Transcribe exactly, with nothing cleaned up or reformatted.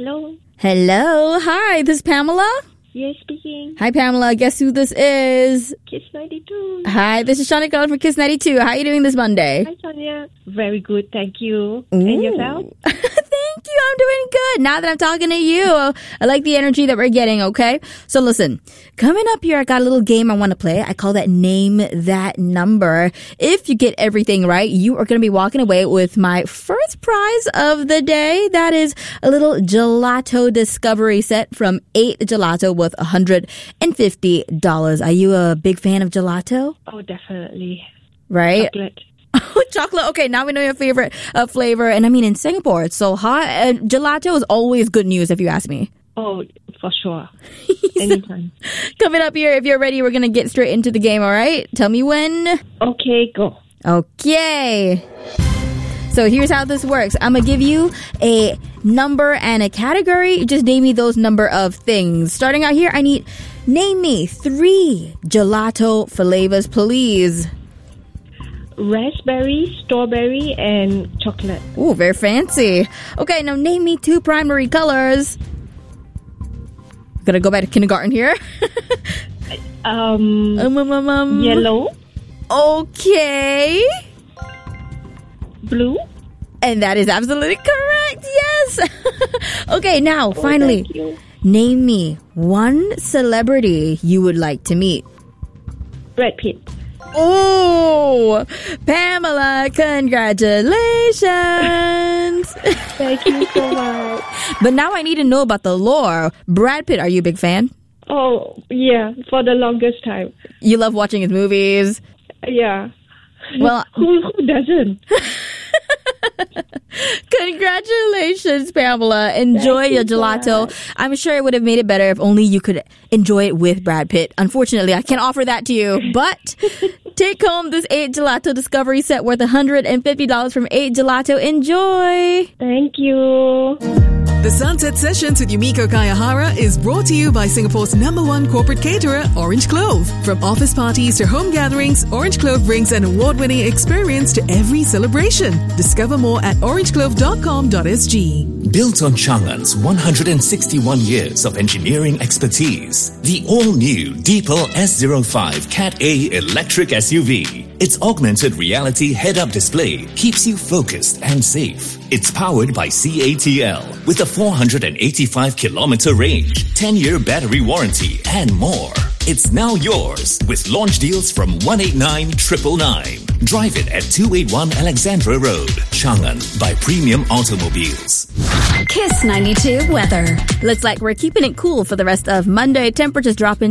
Hello. Hello. Hi, this is Pamela. Yes, speaking. Hi, Pamela. Guess who this is? Kiss ninety-two. Hi, this is Shania calling for Kiss ninety-two. How are you doing this Monday? Hi, Sonia. Very good, thank you. Ooh. And yourself? Thank you. I'm doing good. Now that I'm talking to you, I like the energy that we're getting, okay? So listen, coming up here, I got a little game I want to play. I call that Name That Number. If you get everything right, you are going to be walking away with my first prize of the day. That is a little gelato discovery set from eight Gelato worth one hundred fifty dollars. Are you a big fan of gelato? Oh, definitely. Right? Chocolate. Oh, chocolate. Okay, now we know your favorite uh, flavor. And I mean, in Singapore, it's so hot. And gelato is always good news, if you ask me. Oh, for sure. Anytime. Coming up here, if you're ready, we're going to get straight into the game, all right? Tell me when. Okay, go. Okay. So here's how this works. I'm going to give you a number and a category. You just name me those number of things. Starting out here, I need, name me three gelato flavors, please. Raspberry, strawberry, and chocolate. Ooh, very fancy. Okay, now name me two primary colors. Gonna go back to kindergarten here. um, um, um, um, um. Yellow. Okay. Blue. And that is absolutely correct. Yes. Okay, now, oh, finally, thank you. Name me one celebrity you would like to meet. Brad Pitt. Oh, Pamela, congratulations. Thank you so much. But now I need to know about the lore. Brad Pitt, are you a big fan? Oh, yeah, for the longest time. You love watching his movies? Yeah. Well, who, who doesn't? Congratulations, Pamela. Enjoy Thank your you, gelato. Dad. I'm sure it would have made it better if only you could enjoy it with Brad Pitt. Unfortunately, I can't offer that to you, but take home this eight Gelato Discovery set worth one hundred fifty dollars from eight Gelato. Enjoy. Thank you. The Sunset Sessions with Yumiko Kayahara is brought to you by Singapore's number one corporate caterer, Orange Clove. From office parties to home gatherings, Orange Clove brings an award-winning experience to every celebration. Discover more at orange clove dot com dot s g. Built on Chang'an's one hundred sixty-one years of engineering expertise, the all-new Deepal S zero five Cat A electric S U V. Its augmented reality head-up display keeps you focused and safe. It's powered by C A T L with a four hundred eighty-five kilometer range, ten-year battery warranty, and more. It's now yours with launch deals from one eight nine nine nine nine. Drive it at two eighty-one Alexandra Road, Chang'an by Premium Automobiles. Kiss ninety-two weather. Looks like we're keeping it cool for the rest of Monday. Temperatures dropping